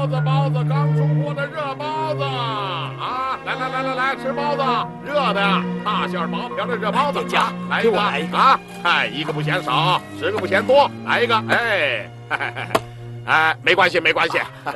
包子，包子，刚出锅的热包子啊！来，吃包子，热的呀，大馅薄皮的热包子。 店家， 来一个啊！ 哎，一个不嫌少，10个不嫌多，来一个，哎，哎，没关系。